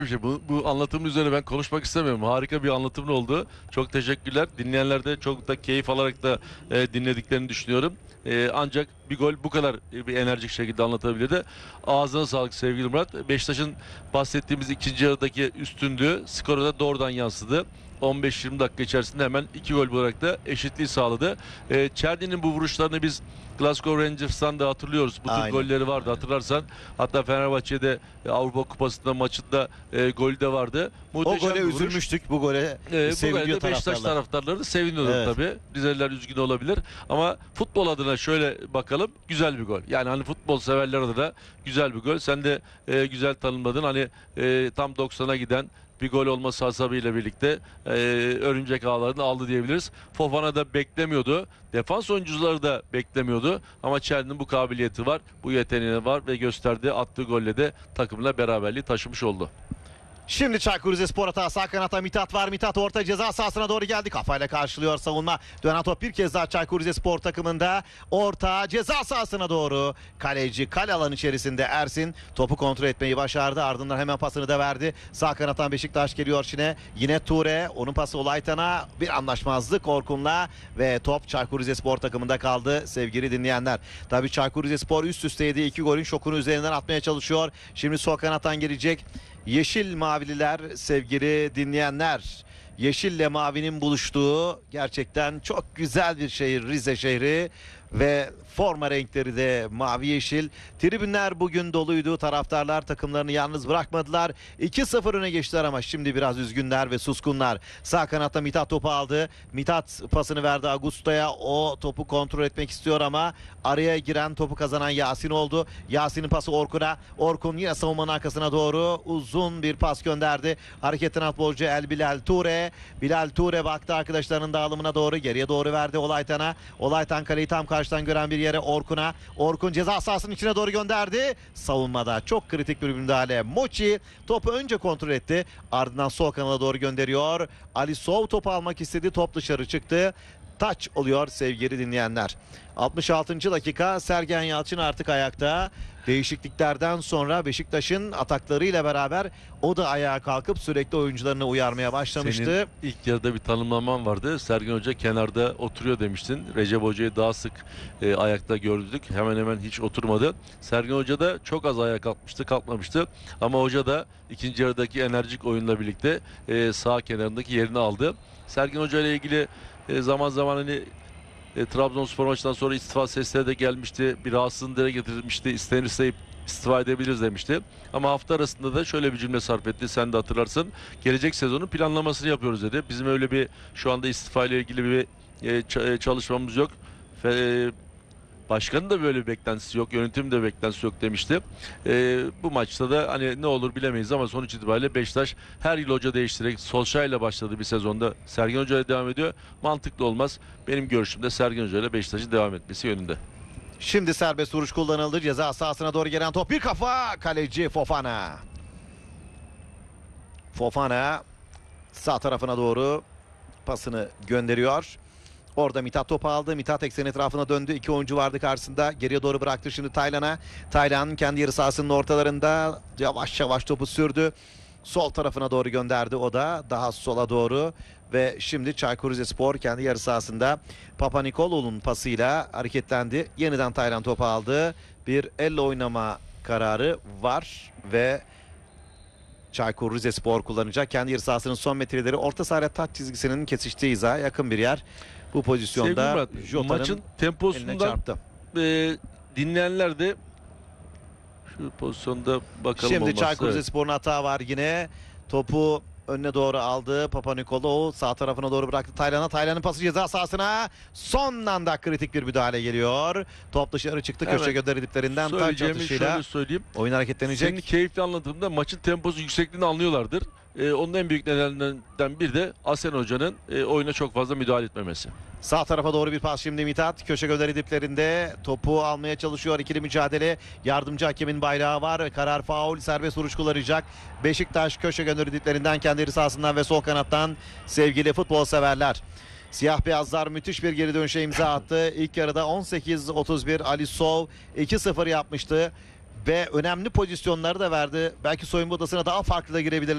Bir şey. Bu anlatımın üzerine ben konuşmak istemiyorum. Harika bir anlatımın oldu. Çok teşekkürler. Dinleyenler de çok da keyif alarak da dinlediklerini düşünüyorum. Ancak bir gol bu kadar bir enerjik şekilde anlatabildi. Ağzına sağlık sevgili Murat. Beşiktaş'ın bahsettiğimiz ikinci yarıdaki üstünlüğü skora da doğrudan yansıdı. 15-20 dakika içerisinde hemen 2 gol bularak da eşitliği sağladı. Çerni'nin bu vuruşlarını biz Glasgow Rangers'tan da hatırlıyoruz. Bu tür Aynen. golleri vardı hatırlarsan. Hatta Fenerbahçe'de Avrupa Kupası'nda maçında golü de vardı. O Muhteşem gole bir vuruş. üzülmüştük. Bu gole Bu golde seviniyor Beşiktaş taraftarlar. taraftarları da seviniyorlar Evet. tabii. Rizeliler üzgün olabilir. Ama futbol adına şöyle bakalım. Güzel bir gol. Yani hani futbol severler adına güzel bir gol. Sen de güzel tanımladın. Hani tam 90'a giden bir gol olması hasabıyla birlikte örümcek ağlarını aldı diyebiliriz. Fofana da beklemiyordu. Defans oyuncuları da beklemiyordu. Ama Çerni'nin bu kabiliyeti var. Bu yeteneği var ve gösterdi. Attığı golle de takımla beraberliği taşımış oldu. Şimdi Çaykur Rizespor hatası. Sağ kanatta Mithat var. Mithat orta ceza sahasına doğru geldi. Kafayla karşılıyor savunma. Dönen top bir kez daha Çaykur Rizespor takımında. Orta ceza sahasına doğru. Kaleci kale alanı içerisinde Ersin topu kontrol etmeyi başardı. Ardından hemen pasını da verdi. Sağ kanattan Beşiktaş geliyor Çin'e. Yine Ture. Onun pası Olaytan'a. Bir anlaşmazlık Orkun'la ve top Çaykur Rizespor takımında kaldı sevgili dinleyenler. Tabii Çaykur Rizespor üst üste yediği 2 golün şokunu üzerinden atmaya çalışıyor. Şimdi sol kanattan gelecek. Yeşil mavililer sevgili dinleyenler. Yeşille mavinin buluştuğu gerçekten çok güzel bir şehir Rize şehri ve forma renkleri de mavi yeşil. Tribünler bugün doluydu. Taraftarlar takımlarını yalnız bırakmadılar. 2-0 öne geçtiler ama şimdi biraz üzgünler ve suskunlar. Sağ kanatta Mithat topu aldı. Mithat pasını verdi Augusto'ya. O topu kontrol etmek istiyor ama araya giren topu kazanan Yasin oldu. Yasin'in pası Orkun'a. Orkun yine savunmanın arkasına doğru uzun bir pas gönderdi. Hareketten futbolcu El Bilal Ture. Bilal Ture baktı arkadaşlarının dağılımına doğru. Geriye doğru verdi Olaytan'a. Olaytan kaleyi tam karşıdan gören bir yere Orkun'a. Orkun ceza sahasının içine doğru gönderdi. Savunmada çok kritik bir müdahale. Mochi topu önce kontrol etti. Ardından sol kanala doğru gönderiyor. Ali Sov topu almak istedi. Top dışarı çıktı. Taç oluyor sevgili dinleyenler. 66. dakika Sergen Yalçın artık ayakta. Değişikliklerden sonra Beşiktaş'ın ataklarıyla beraber o da ayağa kalkıp sürekli oyuncularını uyarmaya başlamıştı. Senin ilk yarıda bir tanımlaman vardı. Sergen Hoca kenarda oturuyor demiştin. Recep Hoca'yı daha sık ayakta gördük. Hemen hemen hiç oturmadı. Sergen Hoca da çok az ayağa kalkmamıştı. Ama Hoca da ikinci yarıdaki enerjik oyunla birlikte sağ kenarındaki yerini aldı. Sergen Hoca ile ilgili zaman zaman hani Trabzonspor maçından sonra istifa sesleri de gelmişti. Bir rahatsızlığını dile getirmişti. İstenirse istifa edebiliriz demişti. Ama hafta arasında da şöyle bir cümle sarf etti. Sen de hatırlarsın. Gelecek sezonun planlamasını yapıyoruz dedi. Bizim öyle bir şu anda istifa ile ilgili bir çalışmamız yok. Başkanın da böyle bir beklentisi yok. Yönetimin de beklentisi yok demişti. Bu maçta da hani ne olur bilemeyiz ama sonuç itibariyle Beşiktaş her yıl hoca değiştirerek Solskjaer ile başladı bir sezonda. Sergen Hoca ile devam ediyor. Mantıklı olmaz. Benim görüşümde Sergen Hoca ile Beşiktaş'ın devam etmesi yönünde. Şimdi serbest vuruş kullanıldı. Ceza sahasına doğru gelen top bir kafa. Kaleci Fofana. Fofana sağ tarafına doğru pasını gönderiyor. Orada Mithat topu aldı. Mithat eksen etrafına döndü. 2 oyuncu vardı karşısında. Geriye doğru bıraktı şimdi Taylan'a. Taylan kendi yarı sahasının ortalarında yavaş yavaş topu sürdü. Sol tarafına doğru gönderdi o da. Daha sola doğru. Ve şimdi Çaykur Rizespor kendi yarı sahasında Papa Nikolaou'nun pasıyla hareketlendi. Yeniden Taylan topu aldı. Bir elle oynama kararı var ve Çaykur Rizespor kullanacak. Kendi yarı sahasının son metreleri orta sahaya taç çizgisinin kesiştiği hizaya yakın bir yer. Bu pozisyonda Jota'nın maçın eline temposundan çarptı. Dinleyenler de şu pozisyonda bakalım. Şimdi olmazsa, Çaykur Rizespor'un hata var yine. Topu önüne doğru aldı. Papa Nikolaou sağ tarafına doğru bıraktı Taylan'a. Taylan'ın pası ceza sahasına. Son anda kritik bir müdahale geliyor. Top dışarı çıktı. Evet. Köşe gönder diplerinden taç söyleyeceğimi atışıyla şöyle söyleyeyim. oyun hareketlenecek. Senin keyifli anlatımda maçın temposu yüksekliğini anlıyorlardır. Onun en büyük nedenlerinden biri de Asen Hoca'nın oyuna çok fazla müdahale etmemesi. Sağ tarafa doğru bir pas şimdi Mithat. Köşe gönderi diplerinde topu almaya çalışıyor. İkili mücadele. Yardımcı hakemin bayrağı var. Karar faul. Serbest vuruş kullanacak. Beşiktaş köşe gönderi diplerinden kendi yarı sahasından ve sol kanattan sevgili futbol severler. Siyah beyazlar müthiş bir geri dönüşe imza attı. İlk yarıda 18-31 Ali Sov 2-0 yapmıştı. ve önemli pozisyonları da verdi. Belki soyunma odasına daha farklı da girebilir.